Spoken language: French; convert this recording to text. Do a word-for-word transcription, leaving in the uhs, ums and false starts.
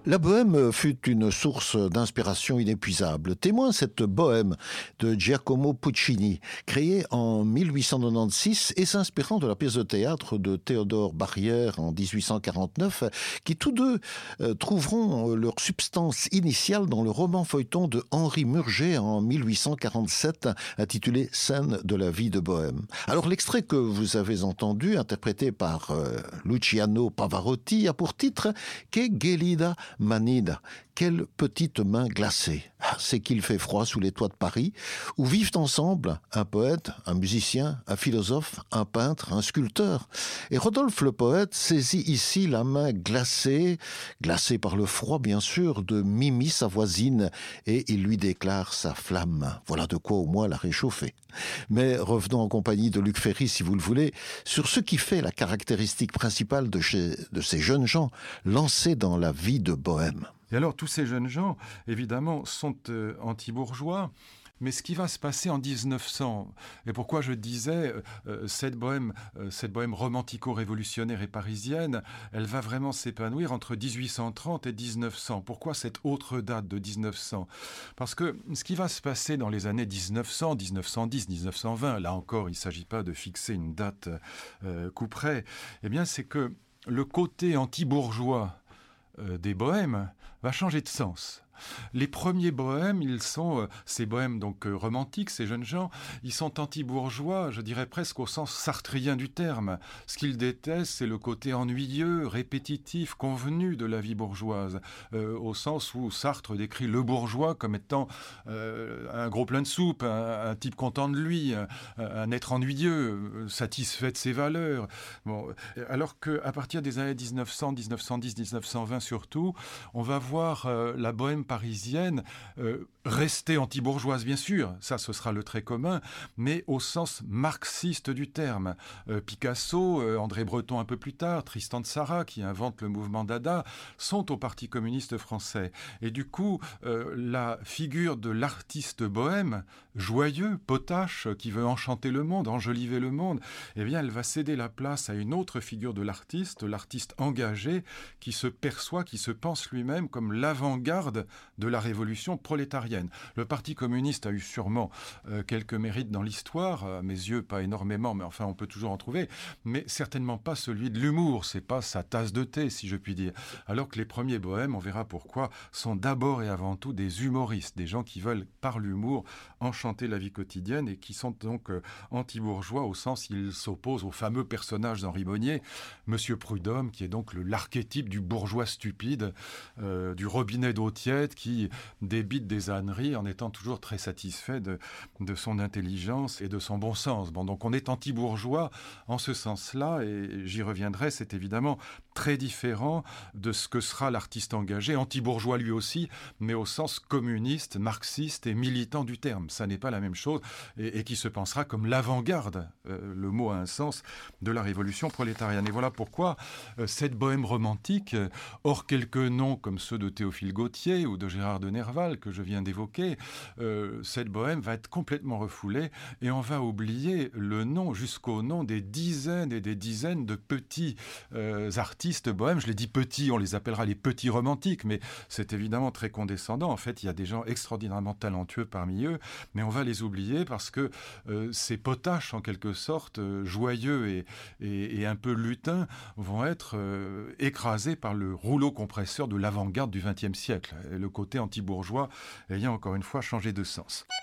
La bohème fut une source d'inspiration inépuisable. Témoin cette bohème de Giacomo Puccini, créée en mille huit cent quatre-vingt-seize et s'inspirant de la pièce de théâtre de Théodore Barrière en dix-huit cent quarante-neuf, qui tous deux euh, trouveront leur substance initiale dans le roman feuilleton de Henri Murger en mille huit cent quarante-sept, intitulé Scènes de la vie de Bohème. Alors l'extrait que vous avez entendu, interprété par euh, Luciano Pavarotti, a pour titre Che gelida manida, quelle petite main glacée. C'est qu'il fait froid sous les toits de Paris, où vivent ensemble un poète, un musicien, un philosophe, un peintre, un sculpteur. Et Rodolphe le poète saisit ici la main glacée, glacée par le froid bien sûr, de Mimi sa voisine, et il lui déclare sa flamme. Voilà de quoi au moins la réchauffer. Mais revenons en compagnie de Luc Ferry, si vous le voulez, sur ce qui fait la caractéristique principale de, chez, de ces jeunes gens lancés dans la vie de bohème. Et alors, tous ces jeunes gens, évidemment, sont euh, anti-bourgeois. Mais ce qui va se passer en dix-neuf cents, et pourquoi je disais euh, cette bohème, euh, cette bohème romantico-révolutionnaire et parisienne, elle va vraiment s'épanouir entre dix-huit cent trente et dix-neuf cents. Pourquoi cette autre date de dix-neuf cents ? Parce que ce qui va se passer dans les années dix-neuf cents, dix-neuf cent dix, dix-neuf cent vingt, là encore, il ne s'agit pas de fixer une date euh, coup près, eh bien c'est que le côté anti-bourgeois euh, des bohèmes va changer de sens. Les premiers bohèmes, ils sont, euh, ces bohèmes donc euh, romantiques, ces jeunes gens, ils sont anti-bourgeois, je dirais presque au sens sartrien du terme. Ce qu'ils détestent, c'est le côté ennuyeux, répétitif, convenu de la vie bourgeoise, euh, au sens où Sartre décrit le bourgeois comme étant euh, un gros plein de soupe, un, un type content de lui, un, un être ennuyeux, satisfait de ses valeurs. Bon, alors qu'à partir des années dix-neuf cents, dix-neuf cent dix, dix-neuf cent vingt surtout, on va voir euh, la bohème parisienne euh, rester anti-bourgeoise, bien sûr, ça ce sera le trait commun, mais au sens marxiste du terme. Euh, Picasso, euh, André Breton un peu plus tard, Tristan Tzara qui invente le mouvement Dada, sont au Parti communiste français. Et du coup, euh, la figure de l'artiste bohème, joyeux, potache, qui veut enchanter le monde, enjoliver le monde, eh bien elle va céder la place à une autre figure de l'artiste, l'artiste engagé, qui se perçoit, qui se pense lui-même comme l'avant-garde de la révolution prolétarienne. Le Parti communiste a eu sûrement euh, quelques mérites dans l'histoire, à mes yeux pas énormément, mais enfin on peut toujours en trouver, mais certainement pas celui de l'humour, c'est pas sa tasse de thé si je puis dire. Alors que les premiers bohèmes, on verra pourquoi, sont d'abord et avant tout des humoristes, des gens qui veulent par l'humour enchanter la vie quotidienne et qui sont donc euh, anti-bourgeois au sens ils s'opposent au fameux personnage d'Henri Monnier, Monsieur Prudhomme, qui est donc le, l'archétype du bourgeois stupide, euh, du robinet d'eau tiède, qui débite des âneries en étant toujours très satisfait de, de son intelligence et de son bon sens. Bon, donc on est anti-bourgeois en ce sens-là, et j'y reviendrai, c'est évidemment très différent de ce que sera l'artiste engagé, anti-bourgeois lui aussi, mais au sens communiste, marxiste et militant du terme. Ça n'est pas la même chose, et, et qui se pensera comme l'avant-garde, euh, le mot a un sens, de la révolution prolétarienne. Et voilà pourquoi euh, cette bohème romantique, euh, hors quelques noms comme ceux de Théophile Gautier ou de Gérard de Nerval que je viens d'évoquer, euh, cette bohème va être complètement refoulée et on va oublier le nom, jusqu'au nom des dizaines et des dizaines de petits euh, artistes bohèmes. Je les dis petits, on les appellera les petits romantiques, mais c'est évidemment très condescendant. En fait, il y a des gens extraordinairement talentueux parmi eux, mais on va les oublier parce que euh, ces potaches, en quelque sorte, euh, joyeux et, et, et un peu lutins, vont être euh, écrasés par le rouleau compresseur de l'avant-garde du vingtième siècle. Le côté anti-bourgeois ayant encore une fois changé de sens.